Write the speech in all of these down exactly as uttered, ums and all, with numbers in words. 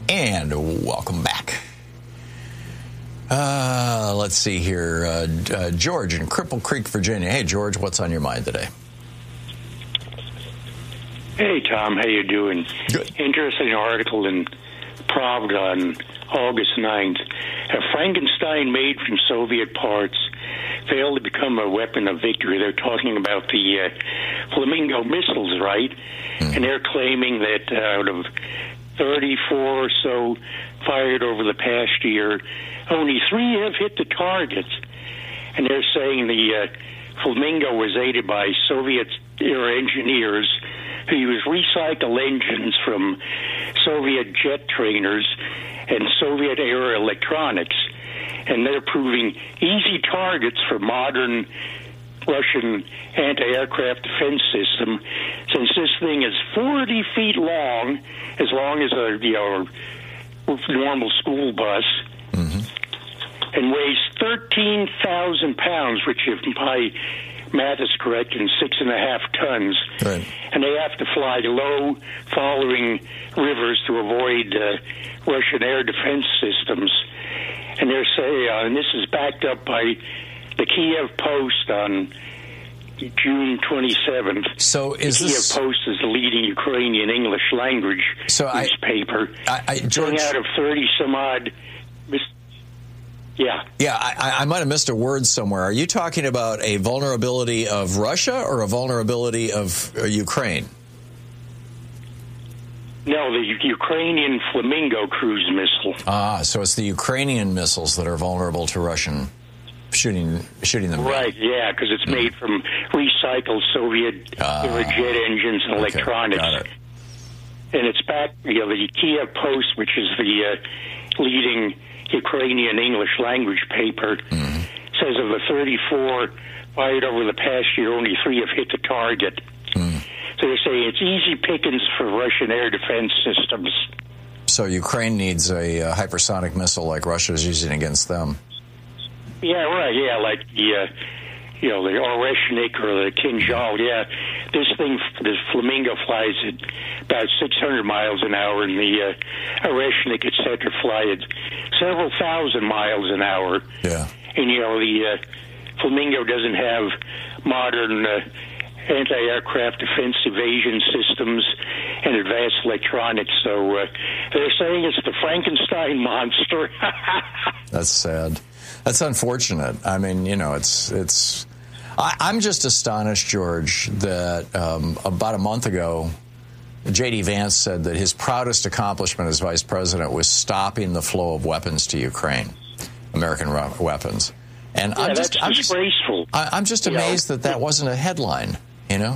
And welcome back. Uh, let's see here. Uh, uh, George in Cripple Creek, Virginia. Hey, George, what's on your mind today? Hey, Tom. How you doing? Good. Interesting article in Pravda on August ninth. A Frankenstein made from Soviet parts failed to become a weapon of victory. They're talking about the uh, Flamingo missiles, right? Mm. And they're claiming that out of thirty-four or so fired over the past year, only three have hit the targets. And they're saying the uh, Flamingo was aided by Soviet-era engineers who used recycled engines from Soviet jet trainers and Soviet-era electronics. And they're proving easy targets for modern Russian anti-aircraft defense system, since this thing is forty feet long, as long as a you know normal school bus, mm-hmm. and weighs thirteen thousand pounds, which, if my math is correct, is six and a half tons. Right. And they have to fly low, following rivers to avoid uh, Russian air defense systems. And they're saying, uh, and this is backed up by the Kiev Post on June twenty-seventh. So is the this... Kiev Post is the leading Ukrainian English language so newspaper. I, I, George... out of thirty some odd... Yeah. Yeah, I, I might have missed a word somewhere. Are you talking about a vulnerability of Russia or a vulnerability of uh, Ukraine? No, the Ukrainian Flamingo cruise missile. Ah, so it's the Ukrainian missiles that are vulnerable to Russian shooting shooting them. Right, yeah, because it's made from recycled Soviet uh, jet engines and okay, electronics. Got it. And it's back, you know, the Kiev Post, which is the uh, leading Ukrainian English language paper, mm-hmm. says of the thirty-four fired over the past year, only three have hit the target. Mm. So they say it's easy pickings for Russian air defense systems. So Ukraine needs a uh, hypersonic missile like Russia is using against them. Yeah, right. Yeah, like the, uh, you know, the Oreshnik or the Kinjal. Yeah, this thing, this Flamingo flies at about six hundred miles an hour, and the uh, Oreshnik, et cetera, fly at several thousand miles an hour. Yeah. And, you know, the uh, Flamingo doesn't have modern uh, anti-aircraft defense evasion systems and advanced electronics. So uh, they're saying it's the Frankenstein monster. That's sad. That's unfortunate. I mean, you know, it's it's. I, I'm just astonished, George, that um, about a month ago, J D Vance said that his proudest accomplishment as vice president was stopping the flow of weapons to Ukraine, American weapons. And yeah, I'm just, that's I'm disgraceful. just, I, I'm just amazed you know? that that wasn't a headline. You know.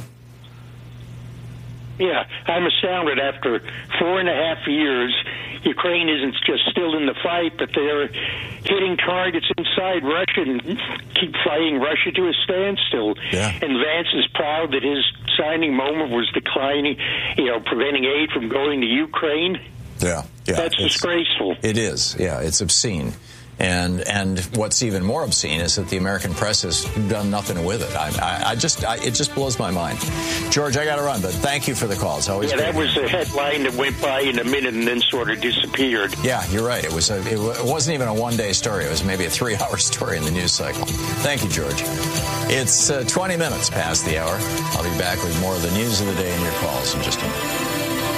Yeah, I'm astounded. After four and a half years, Ukraine isn't just still in the fight, but they're hitting targets inside Russia and keep fighting Russia to a standstill. Yeah. And Vance is proud that his signing moment was declining, you know, preventing aid from going to Ukraine. Yeah, yeah. That's disgraceful. It is. Yeah, it's obscene. And and what's even more obscene is that the American press has done nothing with it. I, I, I just I, it just blows my mind. George, I got to run, but thank you for the call. It's always yeah. great. That was a headline that went by in a minute and then sort of disappeared. Yeah, you're right. It was a, it, it wasn't even a one day story. It was maybe a three hour story in the news cycle. Thank you, George. It's uh, twenty minutes past the hour. I'll be back with more of the news of the day and your calls in just a minute.